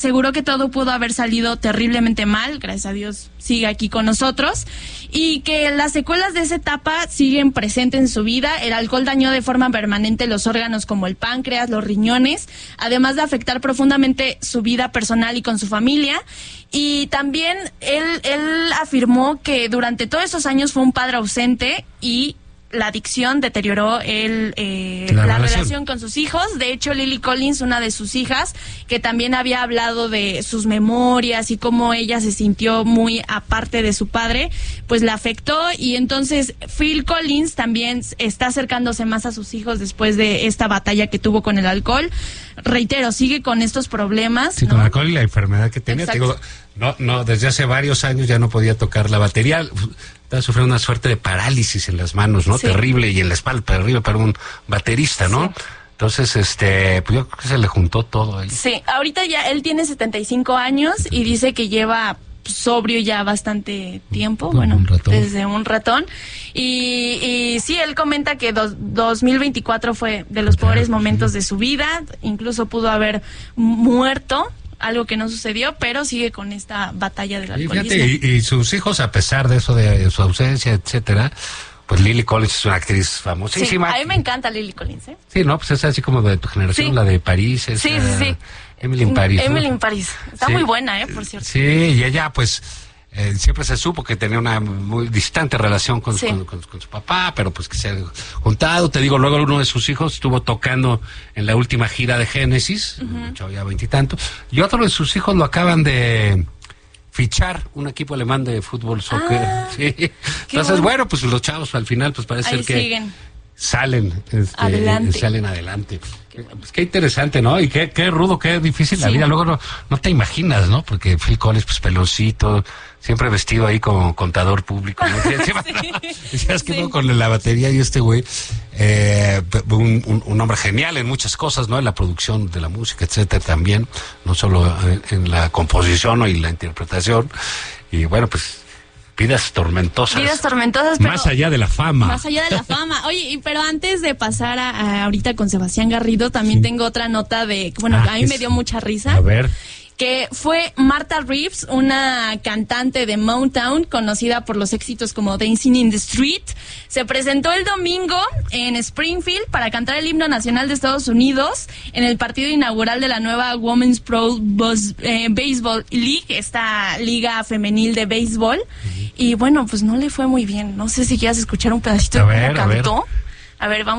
Aseguró que todo pudo haber salido terriblemente mal, gracias a Dios sigue aquí con nosotros, y que las secuelas de esa etapa siguen presentes en su vida. El alcohol dañó de forma permanente los órganos como el páncreas, los riñones, además de afectar profundamente su vida personal y con su familia. Y también él afirmó que durante todos esos años fue un padre ausente y la adicción deterioró la relación con sus hijos. De hecho, Lily Collins, una de sus hijas, que también había hablado de sus memorias y cómo ella se sintió muy aparte de su padre, pues la afectó. Y entonces Phil Collins también está acercándose más a sus hijos después de esta batalla que tuvo con el alcohol. Reitero, sigue con estos problemas. Sí, ¿no? Con el alcohol y la enfermedad que tenía. Digo, desde hace varios años ya no podía tocar la batería. Estaba sufriendo una suerte de parálisis en las manos, ¿no? Sí. Terrible, y en la espalda, terrible para un baterista, ¿no? Sí. Entonces, pues yo creo que se le juntó todo ahí. Sí, ahorita ya él tiene 75 años y dice que lleva sobrio ya bastante tiempo, desde un ratón. Y sí, él comenta que 2024 fue de los peores momentos de su vida, incluso pudo haber muerto, algo que no sucedió, pero sigue con esta batalla del alcoholismo. Fíjate, y sus hijos, a pesar de eso, de su ausencia, etcétera, pues Lily Collins es una actriz famosísima. Sí, a mí me encanta Lily Collins, ¿eh? Sí, ¿no? Pues es así como de tu generación, sí. La de París. Sí. Emily in Paris. Emily in Paris. Está muy buena, por cierto. Sí, y ella, pues, siempre se supo que tenía una muy distante relación con su papá, pero pues que se ha juntado. Te digo, luego uno de sus hijos estuvo tocando en la última gira de Génesis, ya 20 y tanto, y otro de sus hijos lo acaban de fichar, un equipo alemán de fútbol, soccer. Sí. Entonces, bueno, pues los chavos al final, pues parece ser que siguen. Salen adelante. Pues qué interesante, ¿no? Y qué rudo, qué difícil la vida. Luego no te imaginas, ¿no? Porque Phil Collins, pues peloncito, siempre vestido ahí como contador público, ¿no? Decías que no, con la batería y este güey, un hombre genial en muchas cosas, ¿no? En la producción de la música, etcétera, también, no solo en la composición y la interpretación. Y bueno, pues vidas tormentosas. Pero más allá de la fama. Más allá de la fama. Oye, pero antes de pasar a ahorita con Sebastián Garrido, también tengo otra nota de, a mí me dio mucha risa. A ver. Que fue Martha Reeves, una cantante de Motown, conocida por los éxitos como Dancing in the Street. Se presentó el domingo en Springfield para cantar el himno nacional de Estados Unidos en el partido inaugural de la nueva Women's Pro Baseball League, esta liga femenil de béisbol. Y bueno, pues no le fue muy bien. No sé si quieras escuchar un pedacito de cómo cantó. A ver, vamos.